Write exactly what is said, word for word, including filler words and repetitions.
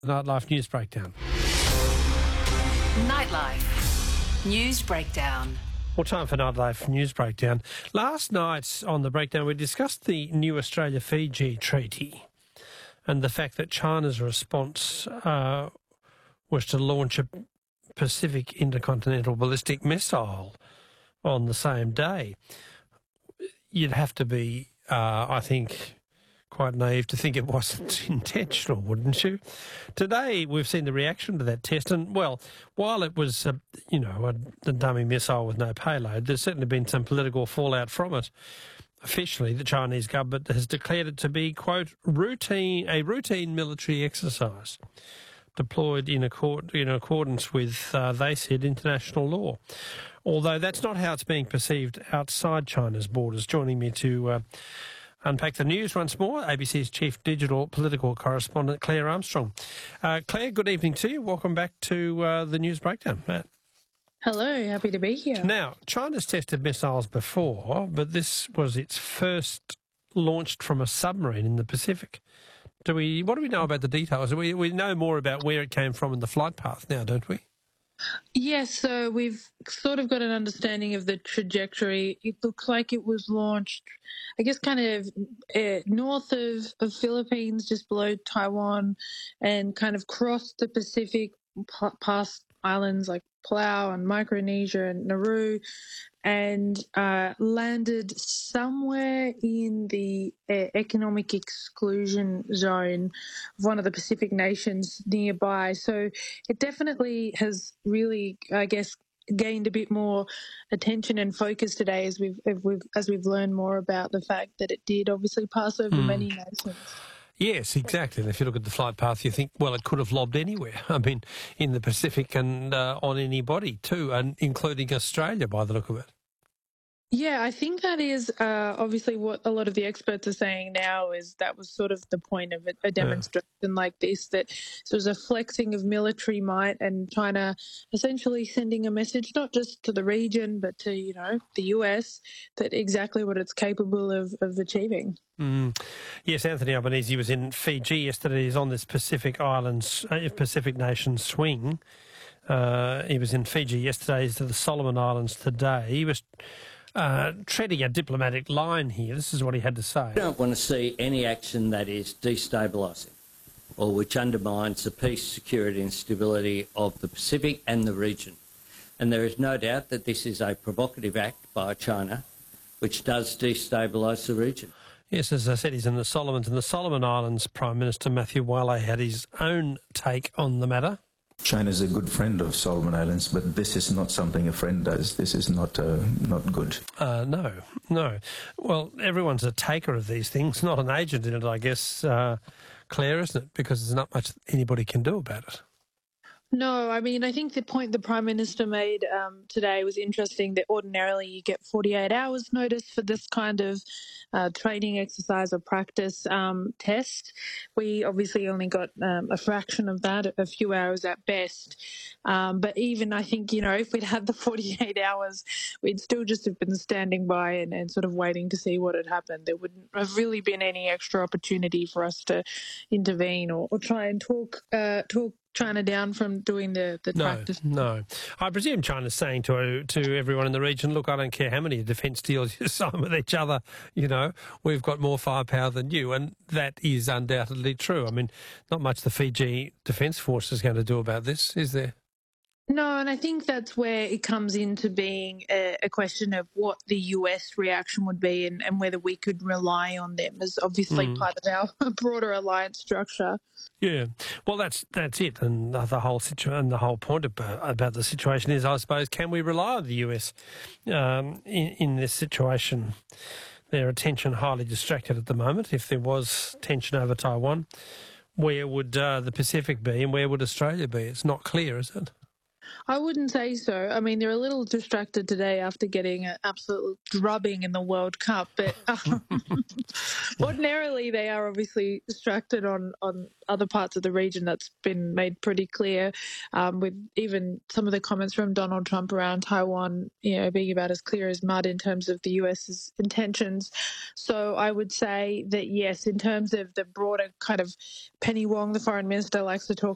Nightlife News Breakdown. Nightlife News Breakdown. Well, time for Nightlife News Breakdown. Last night on the breakdown, we discussed the new Australia-Fiji treaty and the fact that China's response uh, was to launch a Pacific intercontinental ballistic missile on the same day. You'd have to be, uh, I think, quite naive to think it wasn't intentional, wouldn't you? Today, we've seen the reaction to that test, and, well, while it was, uh, you know, a, a dummy missile with no payload, there's certainly been some political fallout from it. Officially, the Chinese government has declared it to be, quote, routine a routine military exercise deployed in, accord, in accordance with, uh, they said, international law. Although that's not how it's being perceived outside China's borders. Joining me to uh, unpack the news once more, A B C's chief digital political correspondent, Claire Armstrong. Uh, Claire, good evening to you. Welcome back to uh, the News Breakdown. Matt. Hello, happy to be here. Now, China's tested missiles before, but this was its first launched from a submarine in the Pacific. Do we? What do we know about the details? We, we know more about where it came from and the flight path now, don't we? Yes, so we've sort of got an understanding of the trajectory. It looks like it was launched, I guess, kind of uh, north of, of Philippines, just below Taiwan, and kind of crossed the Pacific p- past islands like Palau and Micronesia and Nauru, and uh, landed somewhere in the uh, economic exclusion zone of one of the Pacific nations nearby. So it definitely has really, I guess, gained a bit more attention and focus today as we've, as we've, as we've learned more about the fact that it did obviously pass over mm. many nations. Yes, exactly. And if you look at the flight path, you think, well, it could have lobbed anywhere. I mean, in the Pacific and uh, on anybody too, and including Australia by the look of it. Yeah, I think that is uh, obviously what a lot of the experts are saying now is that was sort of the point of a, a demonstration yeah. like this, that it was a flexing of military might and China essentially sending a message not just to the region but to, you know, the U S that exactly what it's capable of, of achieving. Mm. Yes, Anthony Albanese was in Fiji yesterday. He's on this Pacific Islands, uh, Pacific nation swing. Uh, he was in Fiji yesterday. He's to the Solomon Islands today. He was Uh, treading a diplomatic line here. This is what he had to say. I don't want to see any action that is destabilising or which undermines the peace, security and stability of the Pacific and the region. And there is no doubt that this is a provocative act by China which does destabilise the region. Yes, as I said, he's in the Solomons. And the Solomon Islands Prime Minister Matthew Wale had his own take on the matter. China is a good friend of Solomon Islands, but this is not something a friend does. This is not uh, not good. Uh, no, no. Well, everyone's a taker of these things, not an agent in it, I guess, uh, Claire, isn't it? Because there's not much anybody can do about it. No, I mean, I think the point the Prime Minister made um, today was interesting, that ordinarily you get forty-eight hours notice for this kind of uh, training exercise or practice um, test. We obviously only got um, a fraction of that, a few hours at best. Um, but even I think, you know, if we'd had the forty-eight hours, we'd still just have been standing by and, and sort of waiting to see what had happened. There wouldn't have really been any extra opportunity for us to intervene or, or try and talk uh, talk China down from doing the, the no, practice. No, I presume China's saying to to everyone in the region, look, I don't care how many defence deals you sign with each other, you know, we've got more firepower than you, and that is undoubtedly true. I mean, not much the Fiji Defence Force is going to do about this, is there? No, and I think that's where it comes into being a, a question of what the U S reaction would be and, and whether we could rely on them as obviously mm. part of our broader alliance structure. Yeah, well, that's that's it, and the whole situ- and the whole point about, about the situation is, I suppose, can we rely on the U S um, in, in this situation? Their attention highly distracted at the moment. If there was tension over Taiwan, where would uh, the Pacific be, and where would Australia be? It's not clear, is it? I wouldn't say so. I mean, they're a little distracted today after getting an absolute drubbing in the World Cup, but um, ordinarily they are obviously distracted on, on other parts of the region. That's been made pretty clear, um, with even some of the comments from Donald Trump around Taiwan, you know, being about as clear as mud in terms of the US's intentions. So I would say that, yes, in terms of the broader kind of Penny Wong, the foreign minister, likes to talk